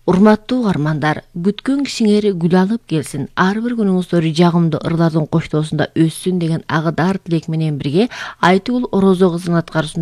Урматтуу угармандар, күткөн кишиңер гүл алып келсин. Ар бир күнүңүздөр жагымдуу ырлардын коштоосунда өссүн деген агыдар тилек менен бирге Айтыгул Орозо кызынын аткаруусунда